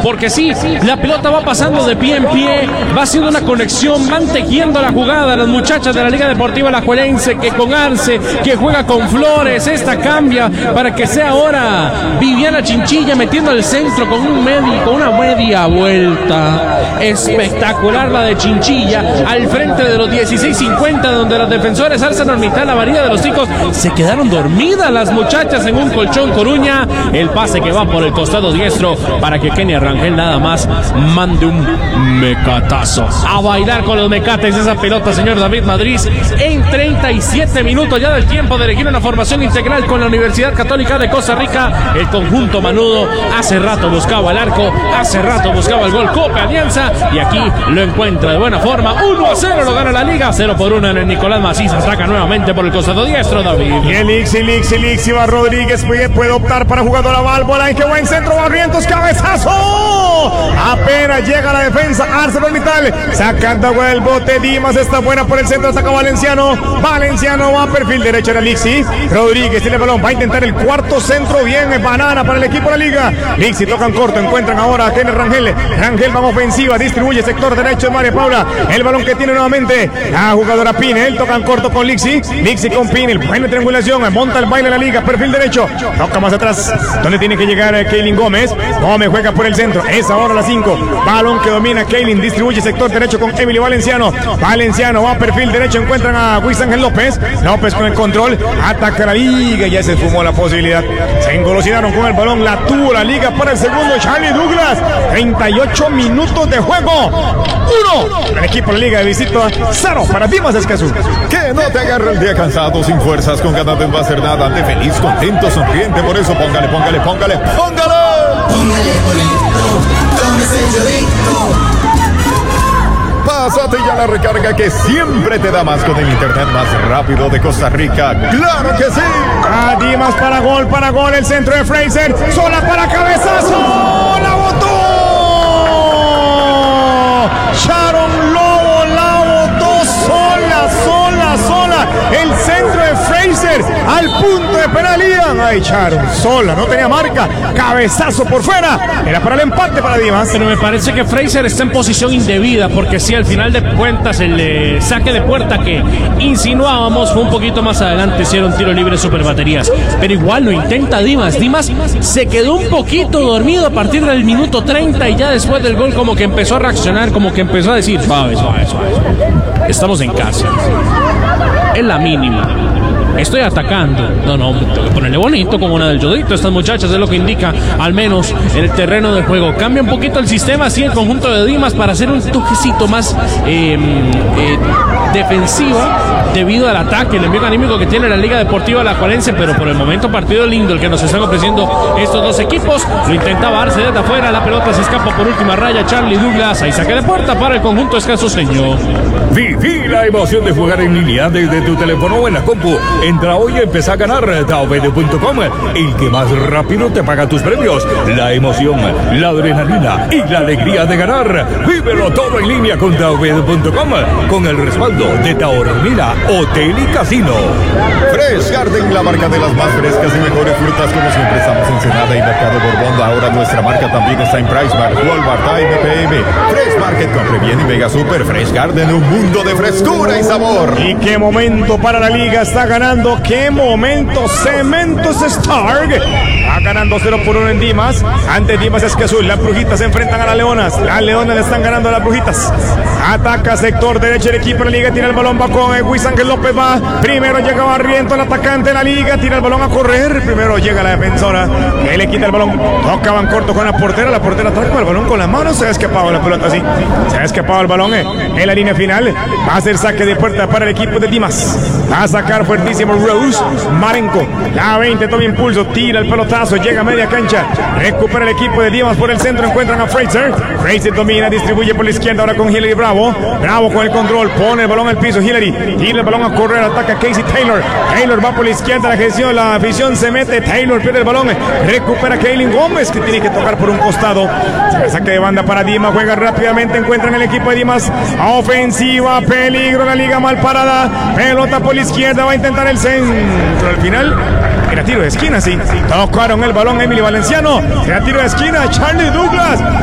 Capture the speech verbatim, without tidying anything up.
porque sí, la pelota va pasando de pie en pie, va haciendo una conexión, van tejiendo la jugada las muchachas de la Liga Deportiva Alajuelense, que con Arce, que juega con Flores, esta cambia para que sea ahora Viviana Chinchilla metiendo al centro con un medio, con una media vuelta espectacular la de Chinchilla al frente de los dieciséis cincuenta, donde los defensores alzan a mitad la varilla de los chicos. Se quedaron dormidas las muchachas en un colchón Coruña. El pase que va por el costado diestro para que Kenia Rangel nada más mande un mecatazo. A bailar con los mecates esa pelota, señor David Madrid, en treinta y siete minutos ya del tiempo de elegir una formación integral con la Universidad Católica de Costa Rica. El conjunto manudo hace rato buscaba el arco, hace rato buscaba el gol Copa Alianza, y aquí lo encuentra de buena forma. uno a cero lo gana la Liga, cero por uno en el Nicolás Macís. Ataca nuevamente por el costado diestro, David. Y el Ixi, Lixi, Lixi, va Rodríguez, puede, puede optar para jugador a válvula. ¡Ay, qué buen centro! Barrientos, cabezazo. Apenas llega la defensa, Arcelor Vital, sacando agua del bote. Dimas está buena por el centro, ataca Valenciano. Valenciano va a perfil derecho de Lixi. Rodríguez tiene el balón, va a intentar el cuarto centro. Bien, banana para el equipo de la Liga. Lixi tocan corto, encuentran ahora a Kenia Rangel. Rangel va ofensiva, distribuye sector derecho de María Paula. El balón que tiene nuevamente la jugadora Pinel. Tocan corto con Lixi. Lixi con Pinel, buena triangulación, monta el baile de la Liga, perfil derecho. Toca más atrás, donde tiene que llegar Kaylin Gómez. Gómez juega por el centro, es ahora la cinco. Balón que domina Kaylin, distribuye sector derecho con Emily Valenciano. Valenciano va a perfil derecho, encuentran a Luis Ángel López. López con el control, ataca la Liga, ya se fumó la posibilidad. Se engolosinaron con el balón, la tuvo la Liga para el segundo. Charlie Douglas, treinta y ocho minutos de juego. uno el equipo de la Liga de visita, cero para Dimas Escazú. Que no te agarre el día cansado, sin fuerzas, con ganas de no hacer nada, ante feliz, contento, sonriente. Por eso póngale, póngale, póngale, póngale. Póngale bonito, con ese llorito. Pásate ya la recarga que siempre te da más con el internet más rápido de Costa Rica. ¡Claro que sí! A Dimas para gol, para gol, el centro de Fraser. Sola para cabezazo. ¡La botó! Sharon Lobo la botó sola, sola, sola. El centro de Fraser al punto de penalidad. Ay, Sharon, sola, no tenía marca. Cabezazo por fuera. Era para el empate para Dimas. Pero me parece que Fraser está en posición indebida, porque si al final de cuentas el eh, saque de puerta que insinuábamos fue un poquito más adelante, hicieron tiro libre super baterías. Pero igual lo intenta Dimas. Dimas se quedó un poquito dormido a partir del minuto treinta, y ya después del gol como que empezó a reaccionar, como que empezó a decir, suave, suave, suave. Estamos en casa. Es la mínima. Estoy atacando. No, no, tengo que ponerle bonito como una del Yodito. Estas muchachas es lo que indica, al menos en el terreno de juego. Cambia un poquito el sistema, así el conjunto de Dimas, para hacer un toquecito más eh, eh, defensivo debido al ataque, el envío anímico que tiene la Liga Deportiva Alajuelense. Pero por el momento, partido lindo el que nos están ofreciendo estos dos equipos. Lo intentaba Arce desde afuera, la pelota se escapa por última raya. Charlie Douglas, ahí saque de puerta para el conjunto escazoseño. Viví la emoción de jugar en línea desde tu teléfono o en la compu. Entra hoy y empieza a ganar Daobed punto com, el que más rápido te paga tus premios. La emoción, la adrenalina y la alegría de ganar. Vívelo todo en línea con Daobed punto com, con el respaldo de Taormina Hotel y Casino. Fresh Garden, la marca de las más frescas y mejores frutas. Como siempre estamos en Senada y Mercado Borbón. Ahora nuestra marca también está en PriceMart, Walmart, M P M, Fresh Market, compre bien y Mega Super. Fresh Garden, un mundo de frescura y sabor. Y qué momento para la Liga, está ganando. Qué momento, Cementos Stark va ganando cero por uno en Dimas. Ante Dimas Escazú, las Brujitas se enfrentan a las Leonas. Las Leonas le están ganando a las Brujitas. Ataca sector derecho el equipo de la Liga, tira el balón, va con Luis Ángel López, va. Primero llega Barriento, el atacante de la Liga, tira el balón a correr. Primero llega la defensora, que le quita el balón. Tocaban corto con la portera, la portera atrás con el balón con las manos. Se ha escapado la pelota así. Se ha escapado el balón eh. en la línea final. Va a ser saque de puerta para el equipo de Dimas. Va a sacar fuertísimo Rose Marenco. La veinte toma impulso, tira el pelotazo, llega a media cancha. Recupera el equipo de Dimas por el centro, encuentran a Fraser. Fraser domina, distribuye por la izquierda ahora con Hillary Bravo. Bravo con el control, pone el balón al piso. Hillary tira el balón a correr, ataca Casey Taylor. Taylor va por la izquierda, la gestión, la afición se mete. Taylor pierde el balón, recupera Kaylin Gómez, que tiene que tocar por un costado. Saque de banda para Dimas, juega rápidamente, encuentran el equipo de Dimas. Ofensiva, peligro, la Liga mal parada. Pelota por la izquierda, va a intentar el centro. Al final era tiro de esquina, sí. Tocaron el balón Emily Valenciano. Era tiro de esquina, Charlie Douglas.